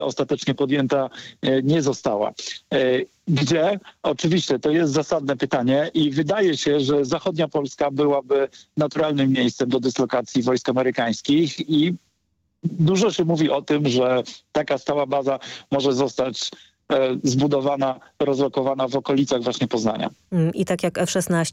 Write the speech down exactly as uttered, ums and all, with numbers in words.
ostatecznie podjęta nie została. Gdzie? Oczywiście to jest zasadne pytanie i wydaje się, że zachodnia Polska byłaby naturalnym miejscem do dyslokacji wojsk amerykańskich i dużo się mówi o tym, że taka stała baza może zostać zbudowana, rozlokowana w okolicach właśnie Poznania. I tak jak F szesnaście